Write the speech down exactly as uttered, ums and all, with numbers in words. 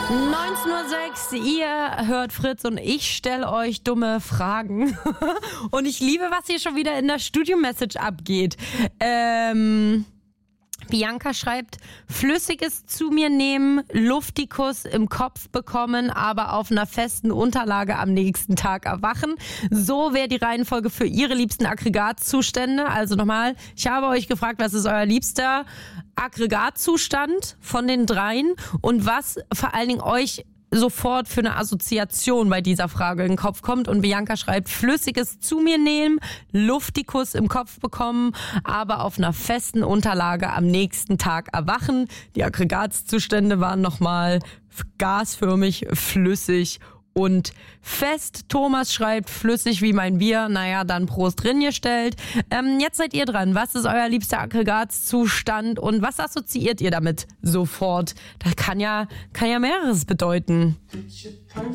neunzehn Uhr sechs, ihr hört Fritz und ich stelle euch dumme Fragen. Und ich liebe, was hier schon wieder in der Studio-Message abgeht. Ähm, Bianca schreibt, Flüssiges zu mir nehmen, Luftikus im Kopf bekommen, aber auf einer festen Unterlage am nächsten Tag erwachen. So wäre die Reihenfolge für ihre liebsten Aggregatzustände. Also nochmal, ich habe euch gefragt, was ist euer liebster Aggregatzustand von den dreien und was vor allen Dingen euch sofort für eine Assoziation bei dieser Frage in den Kopf kommt. Und Bianca schreibt, Flüssiges zu mir nehmen, Luftikus im Kopf bekommen, aber auf einer festen Unterlage am nächsten Tag erwachen. Die Aggregatzustände waren nochmal gasförmig, flüssig und fest. Thomas schreibt, flüssig wie mein Bier. Naja, dann Prost drin gestellt. Ähm, jetzt seid ihr dran. Was ist euer liebster Aggregatzustand und was assoziiert ihr damit sofort? Das kann ja, kann ja mehreres bedeuten.